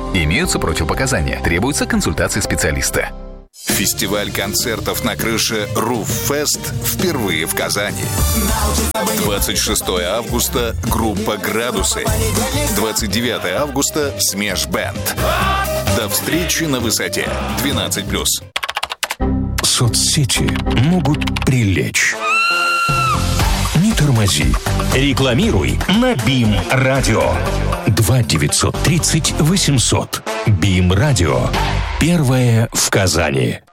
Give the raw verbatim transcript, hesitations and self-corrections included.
Имеются противопоказания. Требуется консультация специалиста. Фестиваль концертов на крыше Руффест впервые в Казани. двадцать шестого августа группа «Градусы». двадцать девятого августа Смеш Бэнд. До встречи на высоте. двенадцать плюс. Соцсети могут прилечь. Не тормози. Рекламируй на БИМ Радио. два девятьсот тридцать восемьсот. БИМ Радио. Первое в Казани.